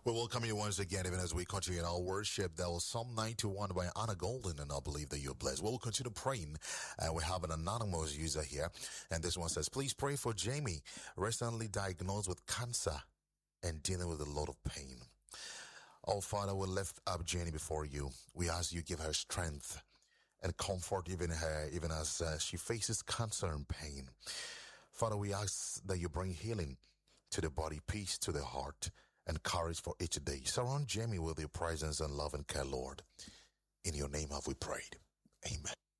We welcome you once again, even as we continue in our worship. That was Psalm 91 by Anna Golden, and I believe that you're blessed. We'll continue praying, and we have an anonymous user here, and this one says, please pray for Jamie, recently diagnosed with cancer and dealing with a lot of pain. Oh, Father, we lift up Jenny before you. We ask you give her strength and comfort even as she faces cancer and pain. Father, we ask that you bring healing to the body, peace to the heart, and courage for each day. Surround Jamie with your presence and love and care, Lord. In your name have we prayed. Amen.